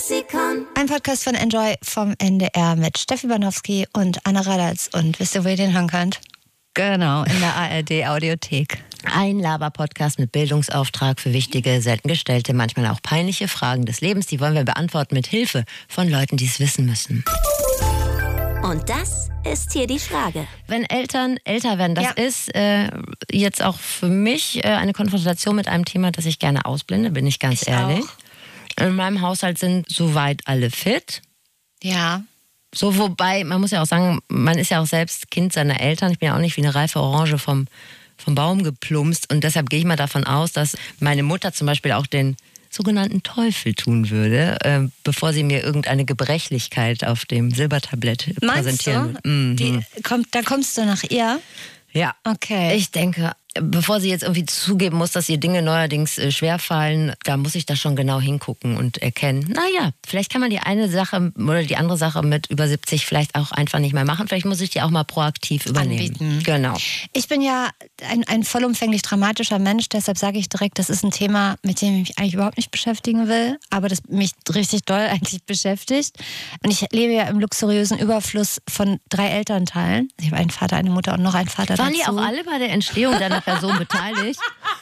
Lexikon. Ein Podcast von Enjoy vom NDR mit Steffi Banowski und Anna Radatz. Und wisst ihr, wo ihr den hören könnt? Genau, in der ARD-Audiothek. Ein Laber-Podcast mit Bildungsauftrag für wichtige, selten gestellte, manchmal auch peinliche Fragen des Lebens. Die wollen wir beantworten mit Hilfe von Leuten, die es wissen müssen. Und das ist hier die Frage. Wenn Eltern älter werden, das ist jetzt auch für mich eine Konfrontation mit einem Thema, das ich gerne ausblende, bin ich ganz ehrlich. Auch. In meinem Haushalt sind soweit alle fit. Ja. So, wobei, man muss ja auch sagen, man ist ja auch selbst Kind seiner Eltern. Ich bin ja auch nicht wie eine reife Orange vom Baum geplumpst. Und deshalb gehe ich mal davon aus, dass meine Mutter zum Beispiel auch den sogenannten Teufel tun würde, bevor sie mir irgendeine Gebrechlichkeit auf dem Silbertablett präsentieren würde. Mhm. Da kommst du nach ihr? Ja. Okay. Ich denke, bevor sie jetzt irgendwie zugeben muss, dass ihr Dinge neuerdings schwerfallen, da muss ich da schon genau hingucken und erkennen, naja, vielleicht kann man die eine Sache oder die andere Sache mit über 70 vielleicht auch einfach nicht mehr machen. Vielleicht muss ich die auch mal proaktiv übernehmen. Anbieten. Genau. Ich bin ja ein vollumfänglich dramatischer Mensch, deshalb sage ich direkt, das ist ein Thema, mit dem ich mich eigentlich überhaupt nicht beschäftigen will, aber das mich richtig doll eigentlich beschäftigt. Und ich lebe ja im luxuriösen Überfluss von 3 Elternteilen. Ich habe einen Vater, eine Mutter und noch einen Vater dazu. Waren die auch alle bei der Entstehung deiner Person beteiligt?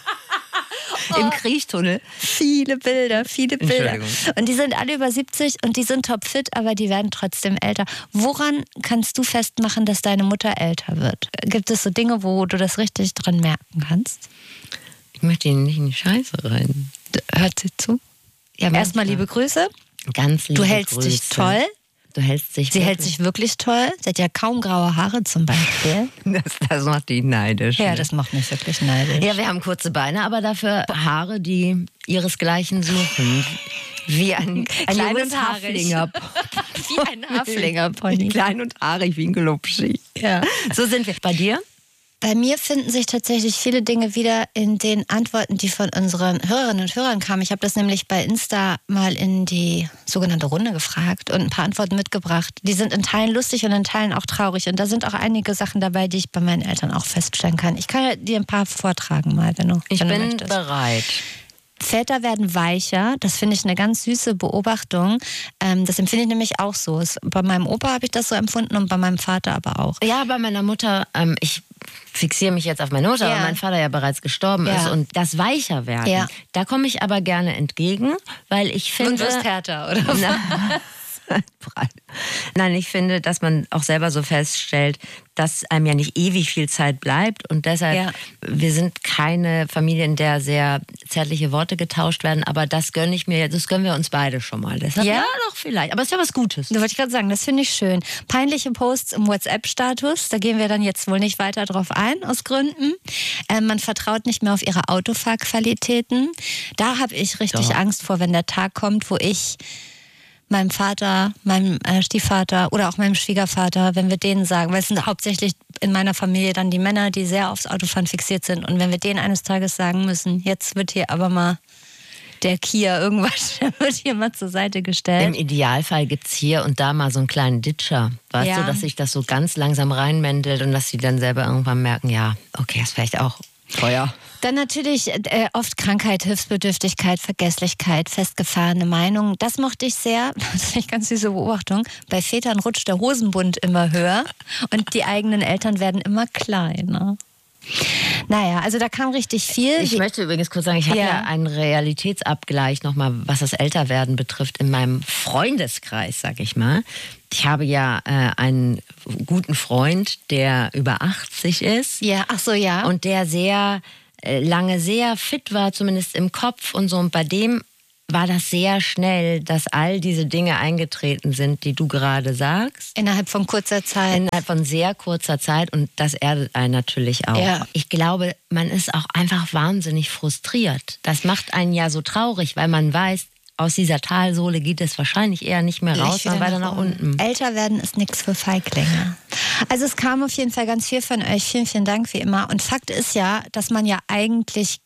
Im Kriechtunnel. Viele Bilder. Und die sind alle über 70 und die sind topfit, aber die werden trotzdem älter. Woran kannst du festmachen, dass deine Mutter älter wird? Gibt es so Dinge, wo du das richtig dran merken kannst? Ich möchte Ihnen nicht in die Scheiße rein. Hört sie zu? Ja, erstmal liebe Grüße. Ganz liebe Grüße. Du hältst dich toll. Sie hält sich wirklich toll. Sie hat ja kaum graue Haare zum Beispiel. Das macht die neidisch. Ja, das macht mich wirklich neidisch. Ja, wir haben kurze Beine, aber dafür Haare, die ihresgleichen suchen. Wie ein junges Haflinger. Wie ein Haflinger-Pony. Klein und haarig wie ein Glubschi. Ja. So sind wir. Bei dir? Bei mir finden sich tatsächlich viele Dinge wieder in den Antworten, die von unseren Hörerinnen und Hörern kamen. Ich habe das nämlich bei Insta mal in die sogenannte Runde gefragt und ein paar Antworten mitgebracht. Die sind in Teilen lustig und in Teilen auch traurig. Und da sind auch einige Sachen dabei, die ich bei meinen Eltern auch feststellen kann. Ich kann dir ein paar vortragen mal, wenn du möchtest. Ich bin bereit. Väter werden weicher, das finde ich eine ganz süße Beobachtung. Das empfinde ich nämlich auch so. Bei meinem Opa habe ich das so empfunden und bei meinem Vater aber auch. Ja, bei meiner Mutter, ich fixiere mich jetzt auf meine Mutter, weil mein Vater ja bereits gestorben ist. Und das Weicherwerden, da komme ich aber gerne entgegen, weil ich finde... Und wirst härter, oder was? Nein, ich finde, dass man auch selber so feststellt, dass einem ja nicht ewig viel Zeit bleibt und deshalb, wir sind keine Familie, in der sehr zärtliche Worte getauscht werden, aber das gönnen wir uns beide schon mal. Deshalb, ja, doch vielleicht, aber es ist ja was Gutes. Das wollte ich gerade sagen, das finde ich schön. Peinliche Posts im WhatsApp-Status, da gehen wir dann jetzt wohl nicht weiter drauf ein, aus Gründen. Man vertraut nicht mehr auf ihre Autofahrqualitäten. Da habe ich richtig Angst vor, wenn der Tag kommt, wo ich meinem Vater, meinem Stiefvater oder auch meinem Schwiegervater, wenn wir denen sagen, weil es sind hauptsächlich in meiner Familie dann die Männer, die sehr aufs Autofahren fixiert sind und wenn wir denen eines Tages sagen müssen, jetzt wird hier aber mal der Kia irgendwas, wird hier mal zur Seite gestellt. Im Idealfall gibt es hier und da mal so einen kleinen Ditcher, weißt du, dass sich das so ganz langsam reinmendelt und dass sie dann selber irgendwann merken, ja, okay, ist vielleicht auch teuer. Dann natürlich oft Krankheit, Hilfsbedürftigkeit, Vergesslichkeit, festgefahrene Meinungen. Das mochte ich sehr. Das ist eine ganz süße Beobachtung. Bei Vätern rutscht der Hosenbund immer höher und die eigenen Eltern werden immer kleiner. Naja, also da kam richtig viel. Ich möchte übrigens kurz sagen, ich habe ja einen Realitätsabgleich nochmal, was das Älterwerden betrifft, in meinem Freundeskreis, sag ich mal. Ich habe ja einen guten Freund, der über 80 ist. Ja, ach so, ja. Und der sehr lange sehr fit war, zumindest im Kopf und so. Und bei dem war das sehr schnell, dass all diese Dinge eingetreten sind, die du gerade sagst. Innerhalb von kurzer Zeit. Innerhalb von sehr kurzer Zeit und das erdet einen natürlich auch. Ja. Ich glaube, man ist auch einfach wahnsinnig frustriert. Das macht einen ja so traurig, weil man weiß, aus dieser Talsohle geht es wahrscheinlich eher nicht mehr raus, sondern weiter nach unten. Älter werden ist nichts für Feiglinge. Also es kam auf jeden Fall ganz viel von euch. Vielen, vielen Dank wie immer. Und Fakt ist ja, dass man ja eigentlich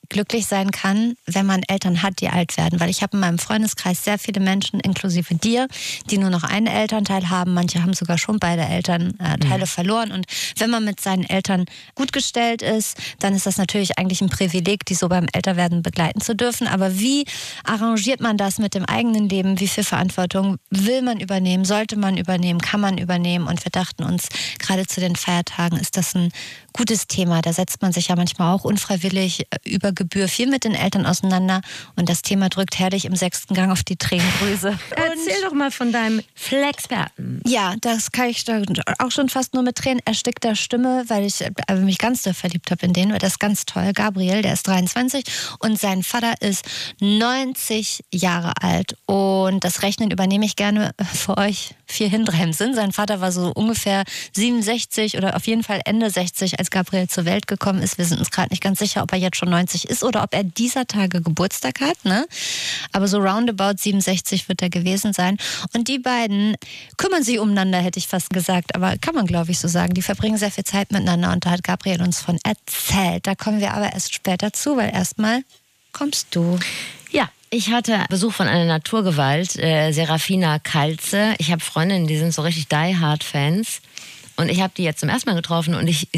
glücklich sein kann, wenn man Eltern hat, die alt werden. Weil ich habe in meinem Freundeskreis sehr viele Menschen, inklusive dir, die nur noch einen Elternteil haben. Manche haben sogar schon beide Elternteile verloren. Und wenn man mit seinen Eltern gut gestellt ist, dann ist das natürlich eigentlich ein Privileg, die so beim Älterwerden begleiten zu dürfen. Aber wie arrangiert man das mit dem eigenen Leben? Wie viel Verantwortung will man übernehmen? Sollte man übernehmen? Kann man übernehmen? Und wir dachten uns, gerade zu den Feiertagen ist das ein gutes Thema. Da setzt man sich ja manchmal auch unfreiwillig über Gebühr viel mit den Eltern auseinander. Und das Thema drückt herrlich im 6. Gang auf die Tränendrüse. Erzähl doch mal von deinem Flexperten. Ja, das kann ich da auch schon fast nur mit Tränen erstickter Stimme, weil ich mich ganz doll verliebt habe in den. Das ist ganz toll. Gabriel, der ist 23 und sein Vater ist 90 Jahre alt. Und das Rechnen übernehme ich gerne für euch 4 hin, 3 im Sinn. Sein Vater war so ungefähr 67 oder auf jeden Fall Ende 60, als Gabriel zur Welt gekommen ist. Wir sind uns gerade nicht ganz sicher, ob er jetzt schon 90 ist oder ob er dieser Tage Geburtstag hat. Ne? Aber so roundabout 67 wird er gewesen sein. Und die beiden kümmern sich umeinander, hätte ich fast gesagt. Aber kann man, glaube ich, so sagen. Die verbringen sehr viel Zeit miteinander und da hat Gabriel uns von erzählt. Da kommen wir aber erst später zu, weil erstmal kommst du. Ja, ich hatte Besuch von einer Naturgewalt, Serafina Kalze. Ich habe Freundinnen, die sind so richtig Die-Hard-Fans. Und ich habe die jetzt zum ersten Mal getroffen und ich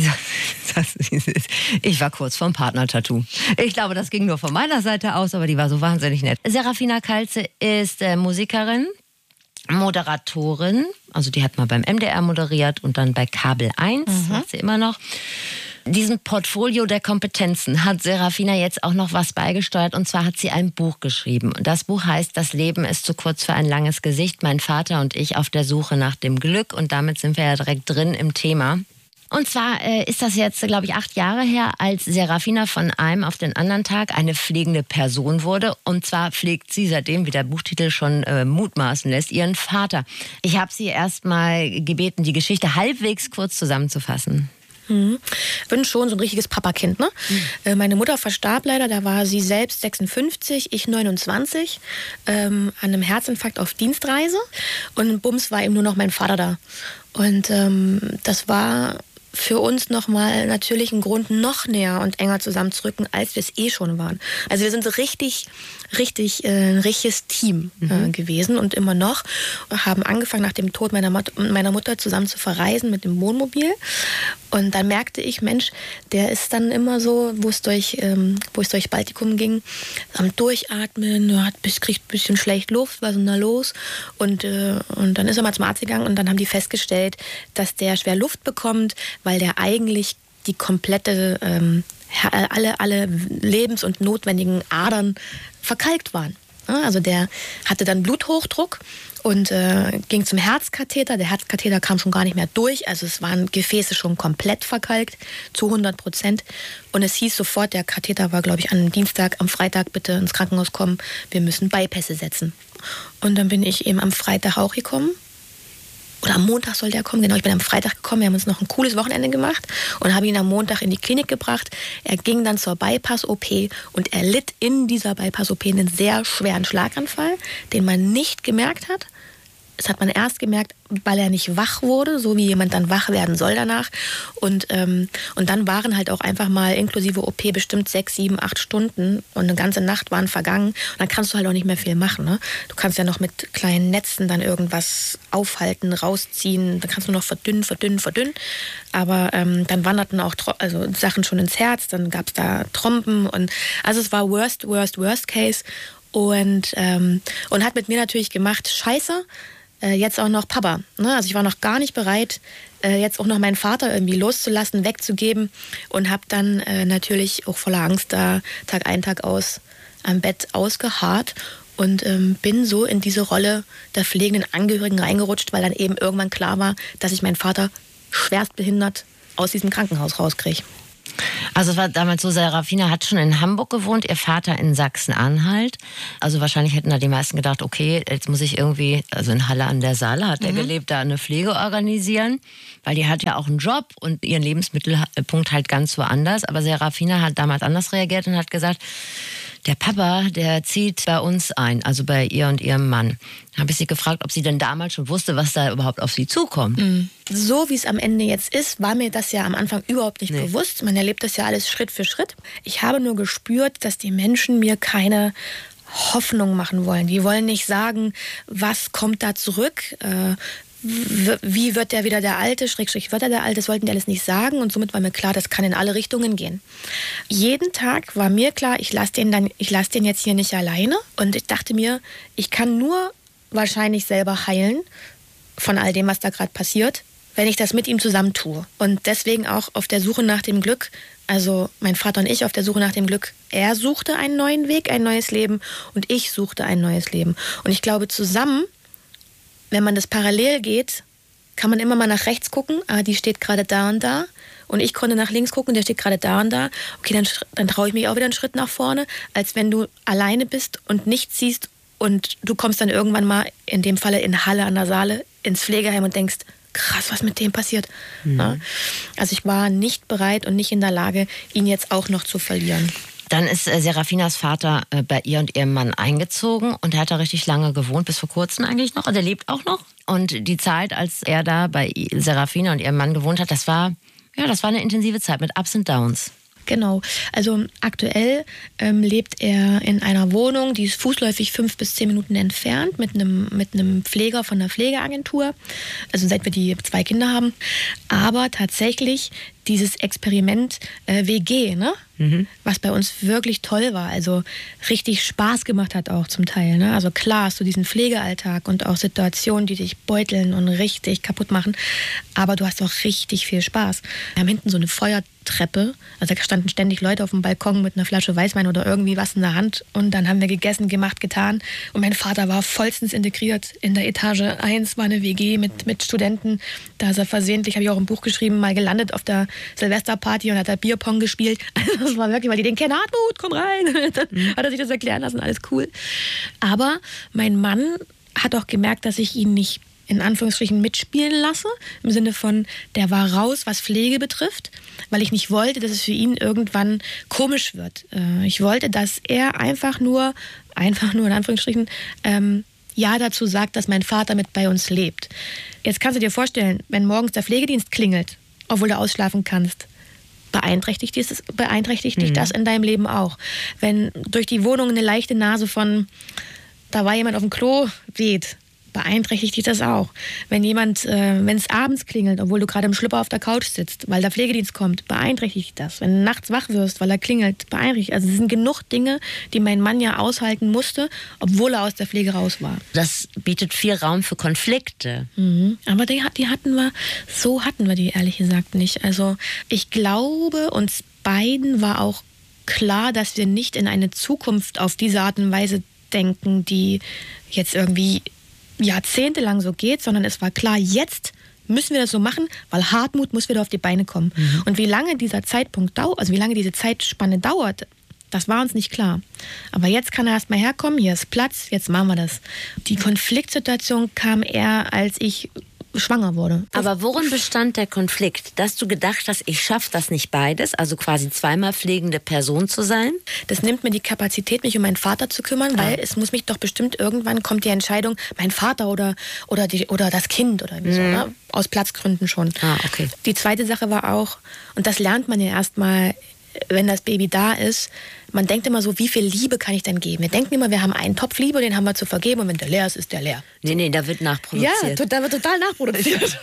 war kurz vorm Partner-Tattoo. Ich glaube, das ging nur von meiner Seite aus, aber die war so wahnsinnig nett. Serafina Kalze ist Musikerin, Moderatorin. Also die hat mal beim MDR moderiert und dann bei Kabel 1, macht sie immer noch. Diesem Portfolio der Kompetenzen hat Serafina jetzt auch noch was beigesteuert. Und zwar hat sie ein Buch geschrieben. Und das Buch heißt Das Leben ist zu kurz für ein langes Gesicht. Mein Vater und ich auf der Suche nach dem Glück. Und damit sind wir ja direkt drin im Thema. Und zwar ist das jetzt, glaube ich, 8 Jahre her, als Serafina von einem auf den anderen Tag eine pflegende Person wurde. Und zwar pflegt sie seitdem, wie der Buchtitel schon mutmaßen lässt, ihren Vater. Ich habe sie erst mal gebeten, die Geschichte halbwegs kurz zusammenzufassen. Bin schon so ein richtiges Papakind, ne? Meine Mutter verstarb leider, da war sie selbst 56, ich 29, an einem Herzinfarkt auf Dienstreise. Und bums war eben nur noch mein Vater da. Und das war für uns nochmal natürlich ein Grund, noch näher und enger zusammenzurücken, als wir es eh schon waren. Also wir sind so richtig ein richtiges Team gewesen und immer noch. Haben angefangen, nach dem Tod meiner Mutter zusammen zu verreisen mit dem Wohnmobil. Und dann merkte ich, Mensch, der ist dann immer so, wo es durch Baltikum ging, am Durchatmen, kriegt ein bisschen schlecht Luft, was ist denn da los? Und dann ist er mal zum Arzt gegangen und dann haben die festgestellt, dass der schwer Luft bekommt, weil der eigentlich die komplette, alle lebens- und notwendigen Adern verkalkt waren. Also der hatte dann Bluthochdruck und ging zum Herzkatheter. Der Herzkatheter kam schon gar nicht mehr durch. Also es waren Gefäße schon komplett verkalkt, zu 100%. Und es hieß sofort, der Katheter war, glaube ich, am Dienstag, am Freitag bitte ins Krankenhaus kommen. Wir müssen Bypässe setzen. Und dann bin ich eben am Freitag auch gekommen. Oder am Montag soll der kommen. Genau, ich bin am Freitag gekommen. Wir haben uns noch ein cooles Wochenende gemacht und habe ihn am Montag in die Klinik gebracht. Er ging dann zur Bypass-OP und er litt in dieser Bypass-OP einen sehr schweren Schlaganfall, den man nicht gemerkt hat. Das hat man erst gemerkt, weil er nicht wach wurde, so wie jemand dann wach werden soll danach. Und dann waren halt auch einfach mal inklusive OP bestimmt 6, 7, 8 Stunden und eine ganze Nacht waren vergangen. Und dann kannst du halt auch nicht mehr viel machen. Ne? Du kannst ja noch mit kleinen Netzen dann irgendwas aufhalten, rausziehen. Dann kannst du noch verdünnen. Aber dann wanderten auch Sachen schon ins Herz. Dann gab es da Trompen. Und also es war worst case. Und hat mit mir natürlich gemacht, scheiße, jetzt auch noch Papa. Ne? Also ich war noch gar nicht bereit, jetzt auch noch meinen Vater irgendwie loszulassen, wegzugeben und habe dann natürlich auch voller Angst da Tag ein, Tag aus am Bett ausgeharrt und bin so in diese Rolle der pflegenden Angehörigen reingerutscht, weil dann eben irgendwann klar war, dass ich meinen Vater schwerst behindert aus diesem Krankenhaus rauskriege. Also es war damals so, Serafina hat schon in Hamburg gewohnt, ihr Vater in Sachsen-Anhalt. Also wahrscheinlich hätten da die meisten gedacht, okay, jetzt muss ich irgendwie, also in Halle an der Saale hat er gelebt, da eine Pflege organisieren. Weil die hat ja auch einen Job und ihren Lebensmittelpunkt halt ganz woanders. Aber Serafina hat damals anders reagiert und hat gesagt, der Papa, der zieht bei uns ein, also bei ihr und ihrem Mann. Da habe ich sie gefragt, ob sie denn damals schon wusste, was da überhaupt auf sie zukommt. So wie es am Ende jetzt ist, war mir das ja am Anfang überhaupt nicht bewusst. Man erlebt das ja alles Schritt für Schritt. Ich habe nur gespürt, dass die Menschen mir keine Hoffnung machen wollen. Die wollen nicht sagen, was kommt da zurück, wie wird der wieder der Alte, wird er der Alte, das wollten die alles nicht sagen und somit war mir klar, das kann in alle Richtungen gehen. Jeden Tag war mir klar, ich lasse den jetzt hier nicht alleine und ich dachte mir, ich kann nur wahrscheinlich selber heilen von all dem, was da gerade passiert, wenn ich das mit ihm zusammen tue. Und deswegen auch auf der Suche nach dem Glück, also mein Vater und ich auf der Suche nach dem Glück. Er suchte einen neuen Weg, ein neues Leben und ich suchte ein neues Leben. Und ich glaube, zusammen, wenn man das parallel geht, kann man immer mal nach rechts gucken. Die steht gerade da und da. Und ich konnte nach links gucken, der steht gerade da und da. Okay, dann traue ich mich auch wieder einen Schritt nach vorne, als wenn du alleine bist und nichts siehst und du kommst dann irgendwann mal, in dem Falle in Halle an der Saale, ins Pflegeheim und denkst, krass, was mit dem passiert. Ja? Also ich war nicht bereit und nicht in der Lage, ihn jetzt auch noch zu verlieren. Dann ist Serafinas Vater bei ihr und ihrem Mann eingezogen und er hat da richtig lange gewohnt, bis vor kurzem eigentlich noch. Also er lebt auch noch. Und die Zeit, als er da bei Serafina und ihrem Mann gewohnt hat, das war eine intensive Zeit mit Ups und Downs. Genau. Also aktuell lebt er in einer Wohnung, die ist fußläufig 5 bis 10 Minuten entfernt, mit einem Pfleger von der Pflegeagentur. Also seit wir die 2 Kinder haben. Aber tatsächlich dieses Experiment WG, ne? Was bei uns wirklich toll war, also richtig Spaß gemacht hat auch zum Teil. Ne? Also klar hast du diesen Pflegealltag und auch Situationen, die dich beuteln und richtig kaputt machen, aber du hast auch richtig viel Spaß. Wir haben hinten so eine Feuertreppe, also da standen ständig Leute auf dem Balkon mit einer Flasche Weißwein oder irgendwie was in der Hand und dann haben wir gegessen, gemacht, getan und mein Vater war vollstens integriert. In der Etage 1 war eine WG mit Studenten, da ist er versehentlich, habe ich auch im Buch geschrieben, mal gelandet auf der Silvesterparty und hat da Bierpong gespielt. Das war wirklich, weil die den kennen, Hartmut, komm rein. Dann hat er sich das erklären lassen, alles cool. Aber mein Mann hat auch gemerkt, dass ich ihn nicht in Anführungsstrichen mitspielen lasse, im Sinne von, der war raus, was Pflege betrifft, weil ich nicht wollte, dass es für ihn irgendwann komisch wird. Ich wollte, dass er einfach nur in Anführungsstrichen, ja dazu sagt, dass mein Vater mit bei uns lebt. Jetzt kannst du dir vorstellen, wenn morgens der Pflegedienst klingelt, obwohl du ausschlafen kannst, beeinträchtigt dich das in deinem Leben auch. Wenn durch die Wohnung eine leichte Nase von, da war jemand auf dem Klo, weht, beeinträchtigt dich das auch. Wenn es abends klingelt, obwohl du gerade im Schlüpper auf der Couch sitzt, weil der Pflegedienst kommt, beeinträchtigt dich das. Wenn du nachts wach wirst, weil er klingelt, beeinträchtigt. Also es sind genug Dinge, die mein Mann ja aushalten musste, obwohl er aus der Pflege raus war. Das bietet viel Raum für Konflikte. Aber die hatten wir die ehrlich gesagt nicht. Also ich glaube, uns beiden war auch klar, dass wir nicht in eine Zukunft auf diese Art und Weise denken, die jetzt irgendwie jahrzehntelang so geht, sondern es war klar, jetzt müssen wir das so machen, weil Hartmut muss wieder auf die Beine kommen. Und wie lange dieser Zeitpunkt dauert, also wie lange diese Zeitspanne dauert, das war uns nicht klar. Aber jetzt kann er erst mal herkommen, hier ist Platz, jetzt machen wir das. Die Konfliktsituation kam eher, als ich schwanger wurde. Aber worin bestand der Konflikt? Dass du gedacht hast, ich schaffe das nicht beides, also quasi zweimal pflegende Person zu sein? Das nimmt mir die Kapazität, mich um meinen Vater zu kümmern, weil es muss mich doch bestimmt, irgendwann kommt die Entscheidung, mein Vater oder das Kind oder wie so, ne? Aus Platzgründen schon. Okay. Die zweite Sache war auch, und das lernt man ja erstmal, wenn das Baby da ist, man denkt immer so, wie viel Liebe kann ich denn geben? Wir denken immer, wir haben einen Topf Liebe, den haben wir zu vergeben und wenn der leer ist, ist der leer. Nee, da wird nachproduziert. Ja, da wird total nachproduziert.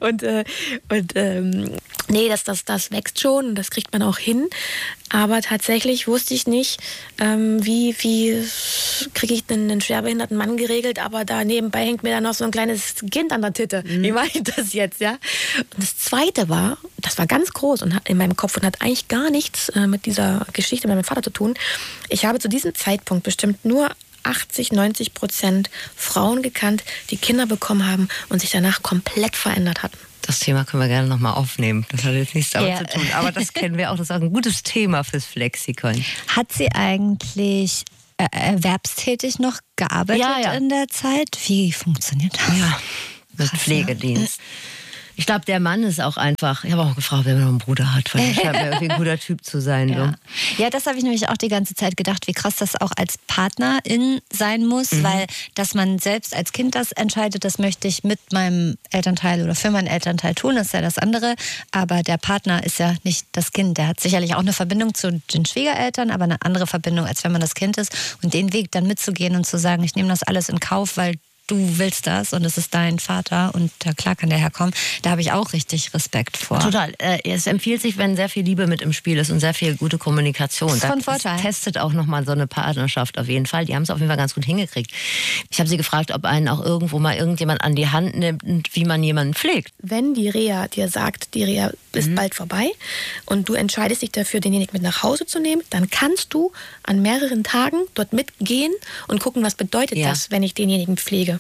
Nee, das wächst schon und das kriegt man auch hin. Aber tatsächlich wusste ich nicht, wie kriege ich denn einen schwerbehinderten Mann geregelt, aber da nebenbei hängt mir dann noch so ein kleines Kind an der Titte. Wie mache ich das jetzt, ja? Und das Zweite war, das war ganz groß und in meinem Kopf und hat eigentlich gar nichts mit dieser Geschichte mit meinem Vater zu tun. Ich habe zu diesem Zeitpunkt bestimmt nur 80-90% Frauen gekannt, die Kinder bekommen haben und sich danach komplett verändert hatten. Das Thema können wir gerne nochmal aufnehmen. Das hat jetzt nichts damit zu tun. Aber das kennen wir auch. Das ist auch ein gutes Thema fürs Flexikon. Hat sie eigentlich erwerbstätig noch gearbeitet in der Zeit? Wie funktioniert das? Ja, mit Pflegedienst. Ich glaube, der Mann ist auch einfach, ich habe auch gefragt, wer noch einen Bruder hat, weil er scheint mir irgendwie ein guter Typ zu sein. Ja, das habe ich nämlich auch die ganze Zeit gedacht, wie krass das auch als Partnerin sein muss, weil dass man selbst als Kind das entscheidet, das möchte ich mit meinem Elternteil oder für meinen Elternteil tun, das ist ja das andere, aber der Partner ist ja nicht das Kind, der hat sicherlich auch eine Verbindung zu den Schwiegereltern, aber eine andere Verbindung, als wenn man das Kind ist und den Weg dann mitzugehen und zu sagen, ich nehme das alles in Kauf, weil du willst das und es ist dein Vater und klar kann der herkommen. Da habe ich auch richtig Respekt vor. Total. Es empfiehlt sich, wenn sehr viel Liebe mit im Spiel ist und sehr viel gute Kommunikation. Das ist von Vorteil. Das testet auch nochmal so eine Partnerschaft auf jeden Fall. Die haben es auf jeden Fall ganz gut hingekriegt. Ich habe sie gefragt, ob einen auch irgendwo mal irgendjemand an die Hand nimmt, wie man jemanden pflegt. Wenn die Reha dir sagt, die Reha ist bald vorbei und du entscheidest dich dafür, denjenigen mit nach Hause zu nehmen, dann kannst du an mehreren Tagen dort mitgehen und gucken, was bedeutet das, wenn ich denjenigen pflege.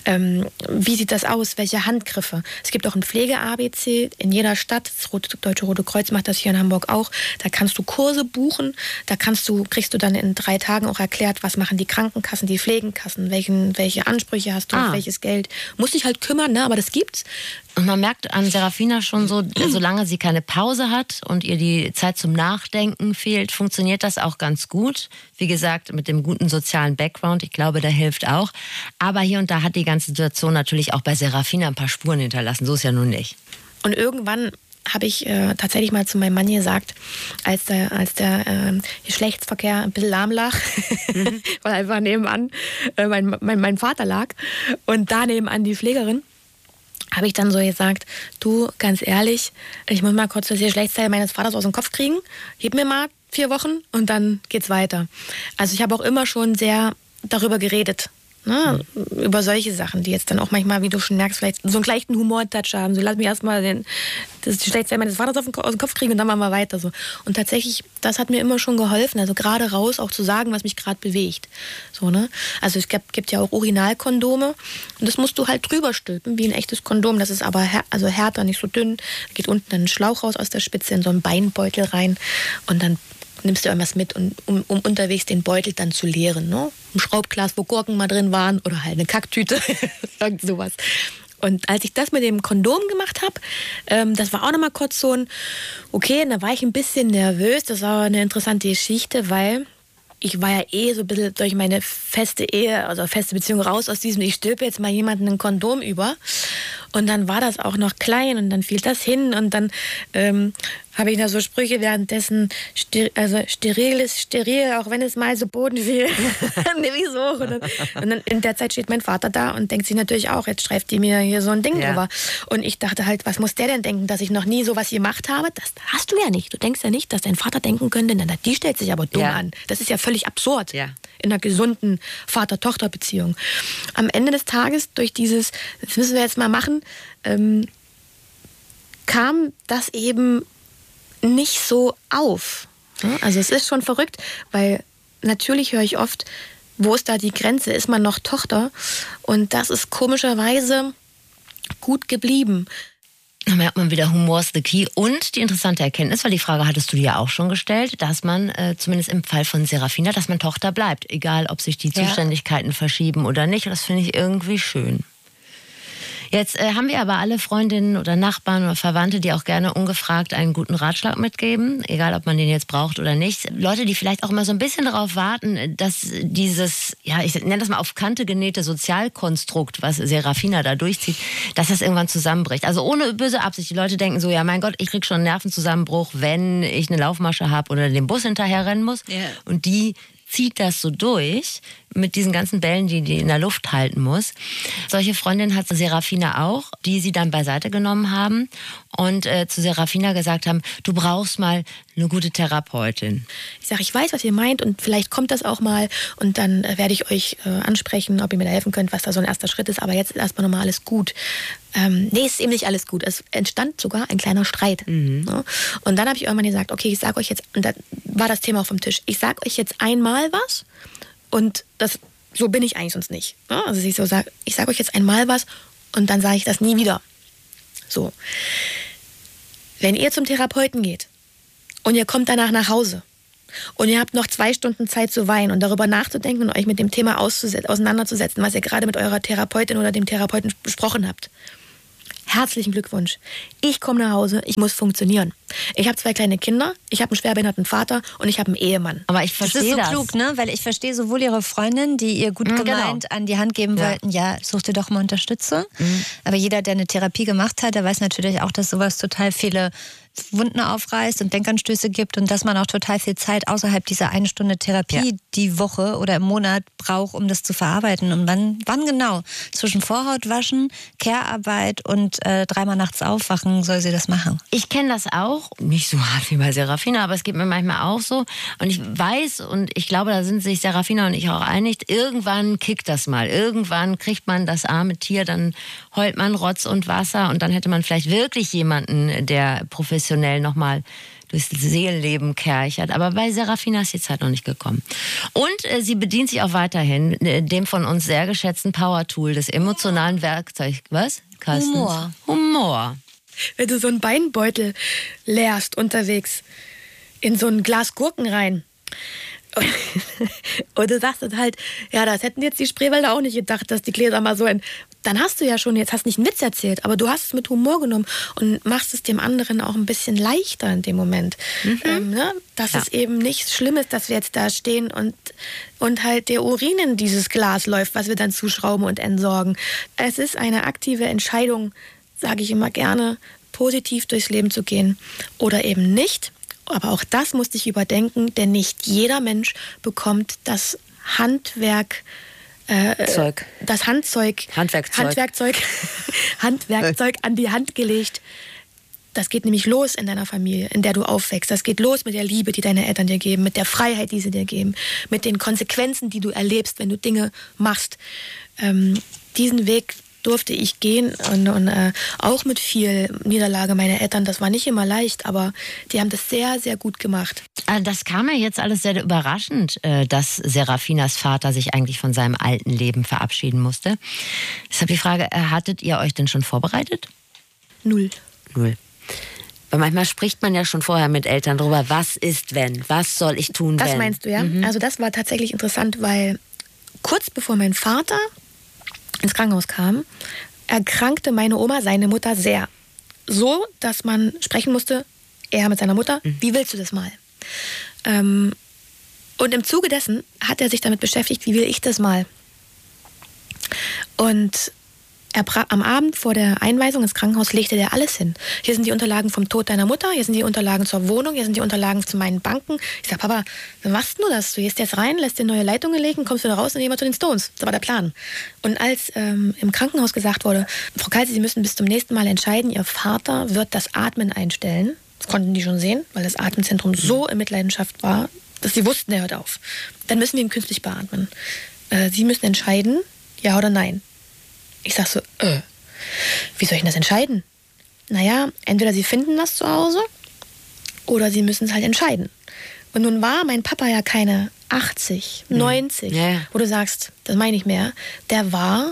Wie sieht das aus? Welche Handgriffe? Es gibt auch ein Pflege-ABC in jeder Stadt. Das Deutsche Rote Kreuz macht das hier in Hamburg auch. Da kannst du Kurse buchen. Da kriegst du dann in 3 Tagen auch erklärt, was machen die Krankenkassen, die Pflegenkassen, welche Ansprüche hast du, welches Geld. Musst dich halt kümmern, ne? Aber das gibt's. Und man merkt an Serafina schon so, solange sie keine Pause hat und ihr die Zeit zum Nachdenken fehlt, funktioniert das auch ganz gut. Wie gesagt, mit dem guten sozialen Background, ich glaube, der hilft auch. Aber hier und da hat die ganze Situation natürlich auch bei Serafina ein paar Spuren hinterlassen. So ist ja nun nicht. Und irgendwann habe ich tatsächlich mal zu meinem Mann gesagt, als der Geschlechtsverkehr ein bisschen lahm lag, weil einfach nebenan mein Vater lag und da nebenan die Pflegerin, habe ich dann so gesagt, du, ganz ehrlich, ich muss mal kurz das Geschlechtsteil meines Vaters aus dem Kopf kriegen, gib mir mal 4 Wochen und dann geht's weiter. Also ich habe auch immer schon sehr darüber geredet, ne? Über solche Sachen, die jetzt dann auch manchmal, wie du schon merkst, vielleicht so einen leichten Humor-Touch haben. So, lass mich erstmal das Geschlechtsteil meines Vaters aus dem Kopf kriegen und dann machen wir weiter. So. Und tatsächlich, das hat mir immer schon geholfen, also gerade raus auch zu sagen, was mich gerade bewegt. So, ne? Also es gibt ja auch Originalkondome und das musst du halt drüber stülpen, wie ein echtes Kondom. Das ist aber härter, nicht so dünn. Da geht unten ein Schlauch raus aus der Spitze in so einen Beinbeutel rein und dann nimmst du irgendwas mit, um unterwegs den Beutel dann zu leeren. Ne? Ein Schraubglas, wo Gurken mal drin waren oder halt eine Kacktüte, irgend sowas. Und als ich das mit dem Kondom gemacht habe, das war auch nochmal kurz so ein, okay, da war ich ein bisschen nervös. Das war eine interessante Geschichte, weil ich war ja so ein bisschen durch meine feste Ehe, also feste Beziehung raus aus diesem, ich stülpe jetzt mal jemanden ein Kondom über. Und dann war das auch noch klein und dann fiel das hin und dann habe ich da so Sprüche währenddessen, steril ist steril, auch wenn es mal so Boden fiel. Nee, so. Und dann in der Zeit steht mein Vater da und denkt sich natürlich auch, jetzt streift die mir hier so ein Ding drüber. Und ich dachte halt, was muss der denn denken, dass ich noch nie sowas gemacht habe? Das hast du ja nicht. Du denkst ja nicht, dass dein Vater denken könnte, na, die stellt sich aber dumm an. Das ist ja völlig absurd in einer gesunden Vater-Tochter-Beziehung. Am Ende des Tages, durch dieses, das müssen wir jetzt mal machen, kam das eben nicht so auf. Also es ist schon verrückt, weil natürlich höre ich oft, wo ist da die Grenze? Ist man noch Tochter? Und das ist komischerweise gut geblieben. Da merkt man wieder, Humor ist the key. Und die interessante Erkenntnis, weil die Frage hattest du dir ja auch schon gestellt, dass man, zumindest im Fall von Serafina, dass man Tochter bleibt. Egal, ob sich die Zuständigkeiten verschieben oder nicht. Das finde ich irgendwie schön. Jetzt haben wir aber alle Freundinnen oder Nachbarn oder Verwandte, die auch gerne ungefragt einen guten Ratschlag mitgeben, egal ob man den jetzt braucht oder nicht. Leute, die vielleicht auch immer so ein bisschen darauf warten, dass dieses, ich nenne das mal auf Kante genähte Sozialkonstrukt, was Serafina da durchzieht, dass das irgendwann zusammenbricht. Also ohne böse Absicht. Die Leute denken so, ja mein Gott, ich krieg schon einen Nervenzusammenbruch, wenn ich eine Laufmasche habe oder den Bus hinterher rennen muss. Yeah. Und die zieht das so durch mit diesen ganzen Bällen, die in der Luft halten muss. Solche Freundinnen hat Serafina auch, die sie dann beiseite genommen haben und zu Serafina gesagt haben, du brauchst mal eine gute Therapeutin. Ich sage, ich weiß, was ihr meint und vielleicht kommt das auch mal und dann werde ich euch ansprechen, ob ihr mir da helfen könnt, was da so ein erster Schritt ist, aber jetzt ist erstmal nochmal alles gut. Nee, es ist eben nicht alles gut. Es entstand sogar ein kleiner Streit. Ne? Und dann habe ich irgendwann gesagt, okay, ich sage euch jetzt, und da war das Thema auf dem Tisch, ich sage euch jetzt einmal was und so bin ich eigentlich sonst nicht. Ne? Also ich sage euch jetzt einmal was und dann sage ich das nie wieder. So. Wenn ihr zum Therapeuten geht und ihr kommt danach nach Hause und ihr habt noch 2 Stunden Zeit zu weinen und darüber nachzudenken und euch mit dem Thema auseinanderzusetzen, was ihr gerade mit eurer Therapeutin oder dem Therapeuten besprochen habt. Herzlichen Glückwunsch. Ich komme nach Hause, ich muss funktionieren. Ich habe 2 kleine Kinder, ich habe einen schwerbehinderten Vater und ich habe einen Ehemann. Aber ich verstehe das ist so klug, ne? Weil ich verstehe sowohl ihre Freundin, die ihr gut gemeint an die Hand geben wollten, ja, such dir doch mal Unterstützung. Aber jeder, der eine Therapie gemacht hat, der weiß natürlich auch, dass sowas total viele Wunden aufreißt und Denkanstöße gibt und dass man auch total viel Zeit außerhalb dieser 1 Stunde Therapie die Woche oder im Monat braucht, um das zu verarbeiten. Und wann genau? Zwischen Vorhautwaschen, Care-Arbeit und 3-mal nachts aufwachen soll sie das machen. Ich kenne das auch, nicht so hart wie bei Serafina, aber es geht mir manchmal auch so. Und ich weiß und ich glaube, da sind sich Serafina und ich auch einig, irgendwann kickt das mal. Irgendwann kriegt man das arme Tier, dann heult man Rotz und Wasser und dann hätte man vielleicht wirklich jemanden, der professionell nochmal durchs Seelenleben kerchert. Aber bei Serafina ist die Zeit noch nicht gekommen. Und sie bedient sich auch weiterhin dem von uns sehr geschätzten Power-Tool des emotionalen Werkzeugs. Was? Carsten? Humor. Wenn du so einen Beinbeutel leerst unterwegs in so ein Glas Gurken rein und du sagst dann halt, ja, das hätten jetzt die Spreewälder auch nicht gedacht, dass die Gläser mal so dann hast du ja schon, jetzt hast du nicht einen Witz erzählt, aber du hast es mit Humor genommen und machst es dem anderen auch ein bisschen leichter in dem Moment. Ne? Dass es eben nichts Schlimmes, dass wir jetzt da stehen und halt der Urin in dieses Glas läuft, was wir dann zuschrauben und entsorgen. Es ist eine aktive Entscheidung, sage ich immer gerne, positiv durchs Leben zu gehen oder eben nicht. Aber auch das musste ich überdenken, denn nicht jeder Mensch bekommt das Handwerkzeug an die Hand gelegt. Das geht nämlich los in deiner Familie, in der du aufwächst. Das geht los mit der Liebe, die deine Eltern dir geben, mit der Freiheit, die sie dir geben, mit den Konsequenzen, die du erlebst, wenn du Dinge machst. Diesen Weg durfte ich gehen und auch mit viel Niederlage meiner Eltern. Das war nicht immer leicht, aber die haben das sehr, sehr gut gemacht. Das kam ja jetzt alles sehr überraschend, dass Serafinas Vater sich eigentlich von seinem alten Leben verabschieden musste. Deshalb die Frage, hattet ihr euch denn schon vorbereitet? Null. Weil manchmal spricht man ja schon vorher mit Eltern drüber, was ist wenn, was soll ich tun, wenn. Das meinst du, ja? Also das war tatsächlich interessant, weil kurz bevor mein Vater ins Krankenhaus kam, erkrankte meine Oma, seine Mutter, sehr. So, dass man sprechen musste, er mit seiner Mutter, wie willst du das mal? Und im Zuge dessen hat er sich damit beschäftigt, wie will ich das mal? Und am Abend vor der Einweisung ins Krankenhaus legte der alles hin. Hier sind die Unterlagen vom Tod deiner Mutter, hier sind die Unterlagen zur Wohnung, hier sind die Unterlagen zu meinen Banken. Ich sag, Papa, was machst du das? Du gehst jetzt rein, lässt dir neue Leitungen legen, kommst wieder raus und gehen wir zu den Stones. Das war der Plan. Und als im Krankenhaus gesagt wurde, Frau Kalse, Sie müssen bis zum nächsten Mal entscheiden, Ihr Vater wird das Atmen einstellen. Das konnten die schon sehen, weil das Atemzentrum so in Mitleidenschaft war, dass sie wussten, er hört auf. Dann müssen wir ihn künstlich beatmen. Sie müssen entscheiden, ja oder nein. Ich sag so, wie soll ich denn das entscheiden? Naja, entweder Sie finden das zu Hause oder Sie müssen es halt entscheiden. Und nun war mein Papa ja keine 80, 90, wo du sagst, das meine ich mehr. Der war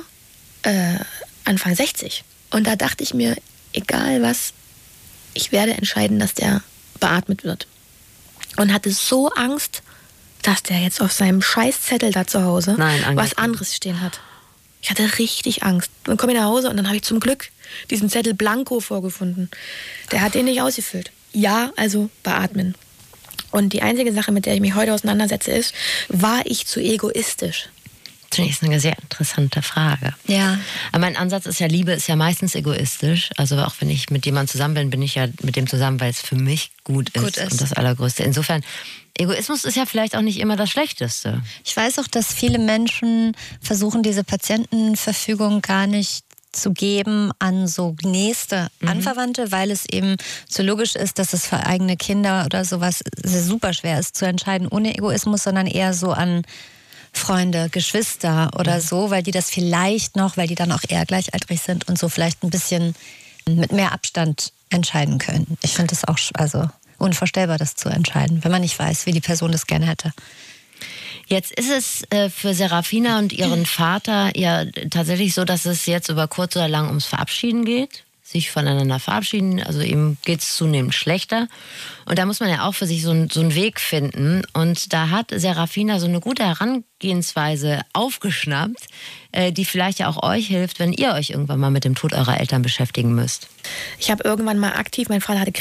Anfang 60. Und da dachte ich mir, egal was, ich werde entscheiden, dass der beatmet wird. Und hatte so Angst, dass der jetzt auf seinem Scheißzettel da zu Hause was anderes stehen hat. Ich hatte richtig Angst. Dann komme ich nach Hause und dann habe ich zum Glück diesen Zettel blanko vorgefunden. Der hat den nicht ausgefüllt. Ja, also beatmen. Und die einzige Sache, mit der ich mich heute auseinandersetze, ist, war ich zu egoistisch? Zunächst eine sehr interessante Frage. Ja. Aber mein Ansatz ist ja, Liebe ist ja meistens egoistisch. Also auch wenn ich mit jemandem zusammen bin ich ja mit dem zusammen, weil es für mich gut ist. Und das Allergrößte. Insofern, Egoismus ist ja vielleicht auch nicht immer das Schlechteste. Ich weiß auch, dass viele Menschen versuchen, diese Patientenverfügung gar nicht zu geben an so nächste Anverwandte, weil es eben so logisch ist, dass es für eigene Kinder oder sowas super schwer ist zu entscheiden ohne Egoismus, sondern eher so an Freunde, Geschwister oder so, weil die das vielleicht noch, weil die dann auch eher gleichaltrig sind und so vielleicht ein bisschen mit mehr Abstand entscheiden können. Ich finde es auch unvorstellbar, das zu entscheiden, wenn man nicht weiß, wie die Person das gerne hätte. Jetzt ist es für Serafina und ihren Vater ja tatsächlich so, dass es jetzt über kurz oder lang ums Verabschieden geht. sich voneinander verabschieden. Also ihm geht es zunehmend schlechter. Und da muss man ja auch für sich so einen Weg finden. Und da hat Serafina so eine gute Herangehensweise aufgeschnappt, die vielleicht ja auch euch hilft, wenn ihr euch irgendwann mal mit dem Tod eurer Eltern beschäftigen müsst. Ich habe irgendwann mal aktiv, mein Vater hatte